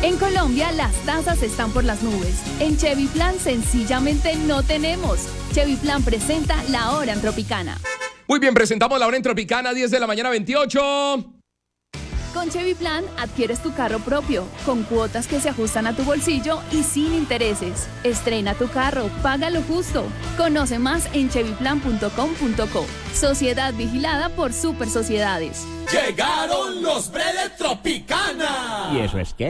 En Colombia las tasas están por las nubes. En Chevy Plan sencillamente no tenemos. Chevy Plan presenta La Hora en Tropicana. Muy bien, presentamos La Hora en Tropicana, 10 de la mañana, 28. Con Chevy Plan adquieres tu carro propio, con cuotas que se ajustan a tu bolsillo y sin intereses. Estrena tu carro, paga lo justo. Conoce más en chevyplan.com.co. Sociedad vigilada por Super Sociedades. Llegaron los Bredes Tropicana. ¿Y eso es qué?